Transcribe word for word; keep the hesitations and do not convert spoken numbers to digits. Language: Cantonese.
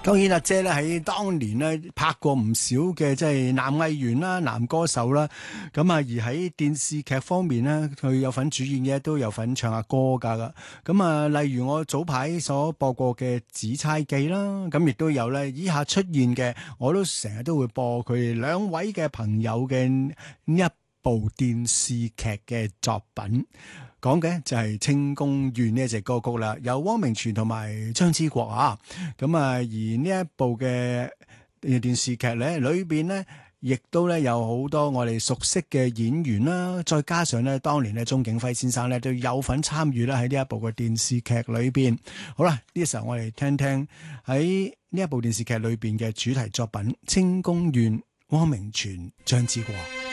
當然阿姐咧喺當年咧拍過唔少嘅即係男藝員啦、男歌手啦，咁啊而喺電視劇方面咧，佢有份主演嘅，都有份唱下歌噶。咁啊，例如我早排所播過嘅《紫釵記》啦，咁亦都有咧以下出現嘅，我都成日都會播佢兩位嘅朋友嘅呢一部電視劇嘅作品。講嘅就係《清宮怨》呢一隻歌曲啦，由汪明荃同埋張之國啊，咁啊而呢一部嘅電視劇咧裏邊呢，亦都咧有好多我哋熟悉嘅演員啦，再加上咧當年咧鍾景輝先生咧都有份參與啦喺呢一部嘅電視劇裏邊。好啦，呢個時候我哋聽聽喺呢一部電視劇裏邊嘅主題作品《清宮怨》，汪明荃、張之國。